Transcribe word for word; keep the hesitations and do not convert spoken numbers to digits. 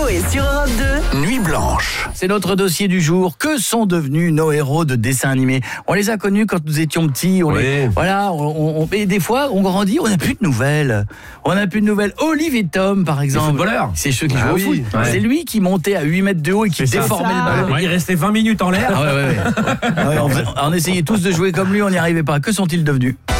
Coé sur Europe deux. Nuit blanche. C'est notre dossier du jour. Que sont devenus nos héros de dessins animés? On les a connus quand nous étions petits. On Oui. les, voilà. On, on, et des fois, on grandit, on n'a plus de nouvelles. On n'a plus de nouvelles. Olive et Tom, par exemple. footballeurs. C'est ceux qui Ah jouent oui, au foot. ouais. C'est lui qui montait à huit mètres de haut et qui C'est ça. déformait Ça. le ballon. Il restait vingt minutes en l'air. Ah ouais, ouais, ouais. Ah ouais, on, on essayait tous de jouer comme lui, on n'y arrivait pas. Que sont-ils devenus?